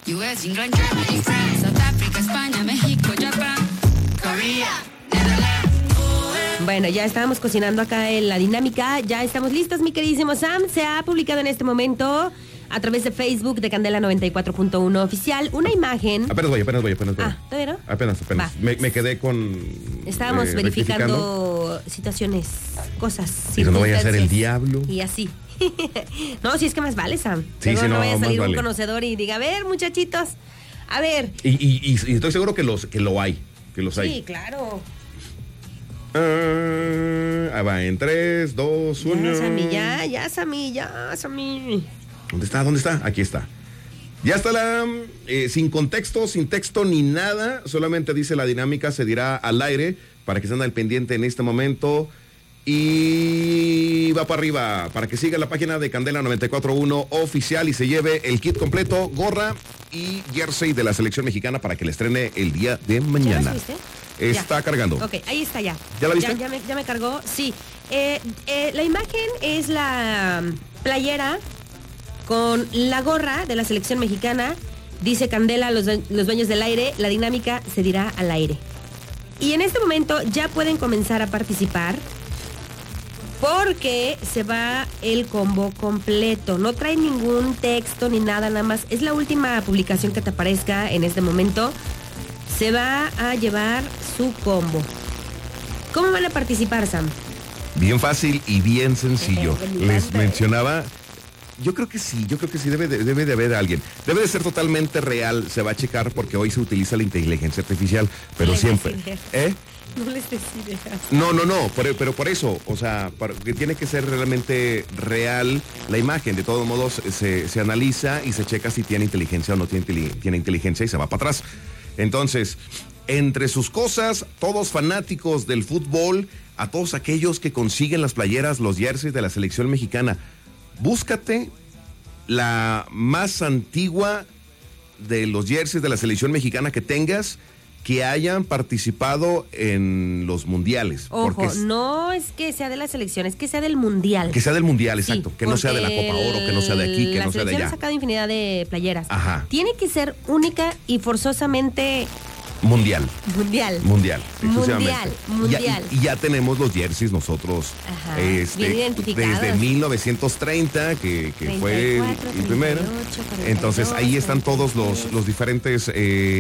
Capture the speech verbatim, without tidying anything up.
U S, England, Germany, France, South Africa, España, México, Japón, Corea, Netherlands. Bueno, ya estábamos cocinando acá en la dinámica. Ya estamos listos, mi queridísimo Sam. Se ha publicado en este momento a través de Facebook de Candela noventa y cuatro punto uno Oficial una imagen. Apenas voy, apenas voy, apenas voy. Ah, ¿todavía no? Apenas, apenas. Me, me quedé con... Estábamos eh, verificando situaciones, cosas. Y no vaya a ser el circunstancias, diablo. Y así. No, si es que más vale, Sam. Sí, Luego sí, no, no, vaya a más salir un vale. conocedor y diga, a ver, muchachitos, a ver. Y, y, y, y estoy seguro que los que lo hay, que los hay. Sí, claro. Ah, ahí va, en tres, dos, uno. Ya, Sammy, ya, ya, Sammy, ya, Sammy. ¿Dónde está? ¿Dónde está? Aquí está. Ya está la... Eh, sin contexto, sin texto ni nada. Solamente dice la dinámica, se dirá al aire para que estén al pendiente en este momento. Y va para arriba para que siga la página de Candela noventa y cuatro punto uno Oficial y se lleve el kit completo, gorra y jersey de la selección mexicana para que le estrene el día de mañana. ¿Ya lo subiste? Está Ya. cargando. Ok, ahí está ya. ¿Ya la viste? Ya, ya, me, ya me cargó, sí. Eh, eh, la imagen es la playera con la gorra de la selección mexicana. Dice Candela, los, los dueños del aire, la dinámica se dirá al aire. Y en este momento ya pueden comenzar a participar porque se va el combo completo. No trae ningún texto ni nada, nada más. Es la última publicación que te aparezca en este momento. Se va a llevar su combo. ¿Cómo van a participar, Sam? Bien fácil y bien sencillo. Me Les encanta, mencionaba, yo creo que sí, yo creo que sí debe de, debe de haber alguien. Debe de ser totalmente real, se va a checar porque hoy se utiliza la inteligencia artificial, pero les siempre. des ideas. ¿Eh? No les des ideas. No, no, no, pero, pero por eso, o sea, para- que tiene que ser realmente real la imagen. De todos modos, se, se analiza y se checa si tiene inteligencia o no tiene, inteli- tiene inteligencia y se va para atrás. Entonces, entre sus cosas, todos fanáticos del fútbol, a todos aquellos que consiguen las playeras, los jerseys de la selección mexicana, búscate la más antigua de los jerseys de la selección mexicana que tengas, que hayan participado en los mundiales. Ojo, porque es- no es que sea de la selección, es que sea del mundial. que sea del mundial, Sí, exacto. Que no sea de la porque Copa Oro, que no sea de aquí, que la no sea de selección allá. ha sacado infinidad de playeras. Ajá. Tiene que ser única y forzosamente Mundial. mundial. Mundial, Mundial, exclusivamente. mundial. Ya- y, y ya tenemos los jerseys nosotros. Ajá, este, bien identificados. desde mil novecientos treinta, que, que fue el, treinta y cuatro, el primero. treinta y ocho, cuarenta y Entonces ahí dos, están todos los, los diferentes... eh,